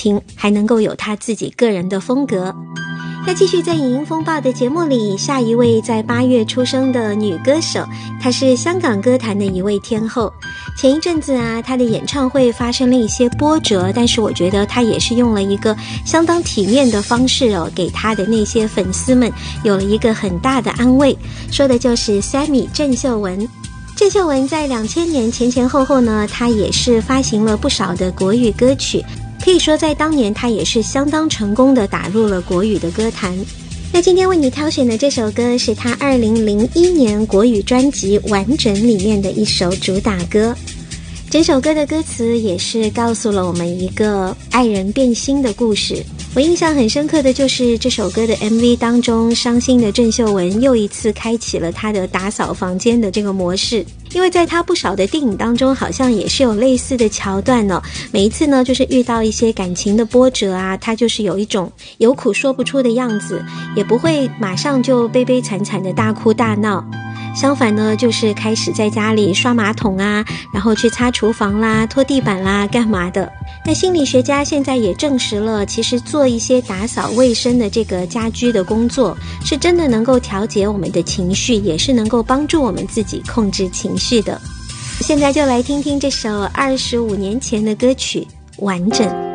听，还能够有他自己个人的风格。那继续在影音风暴的节目里，下一位在8月出生的女歌手，她是香港歌坛的一位天后。前一阵子啊，她的演唱会发生了一些波折，但是我觉得她也是用了一个相当体面的方式给她的那些粉丝们有了一个很大的安慰。说的就是 Sammy 郑秀文。郑秀文在2000年前后呢，她也是发行了不少的国语歌曲，可以说在当年她也是相当成功的打入了国语的歌坛。那今天为你挑选的这首歌是她2001年国语专辑《完整》里面的一首主打歌。整首歌的歌词也是告诉了我们一个爱人变心的故事。我印象很深刻的就是这首歌的 MV 当中，伤心的郑秀文又一次开启了她的打扫房间的这个模式。因为在她不少的电影当中好像也是有类似的桥段哦，每一次呢就是遇到一些感情的波折啊，她就是有一种有苦说不出的样子，也不会马上就悲悲惨惨的大哭大闹。相反呢，就是开始在家里刷马桶啊，然后去擦厨房啦、拖地板啦，干嘛的。那心理学家现在也证实了，其实做一些打扫卫生的这个家居的工作，是真的能够调节我们的情绪，也是能够帮助我们自己控制情绪的。现在就来听听这首25年前的歌曲《完整》。